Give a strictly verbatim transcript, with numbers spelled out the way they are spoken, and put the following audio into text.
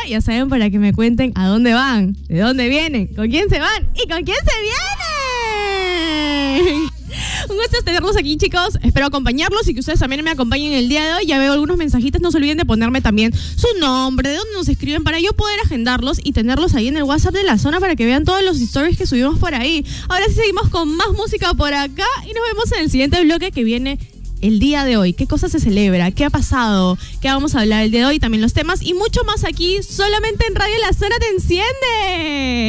ya saben, para que me cuenten a dónde van, de dónde vienen, con quién se van y con quién se vienen. Un gusto tenerlos aquí, chicos. Espero acompañarlos y que ustedes también me acompañen el día de hoy. Ya veo algunos mensajitos. No se olviden de ponerme también su nombre, de dónde nos escriben, para yo poder agendarlos y tenerlos ahí en el WhatsApp de la zona para que vean todos los stories que subimos por ahí. Ahora sí seguimos con más música por acá y nos vemos en el siguiente bloque que viene el día de hoy. ¿Qué cosa se celebra? ¿Qué ha pasado? ¿Qué vamos a hablar el día de hoy? También los temas y mucho más aquí solamente en Radio La Zona Te Enciende.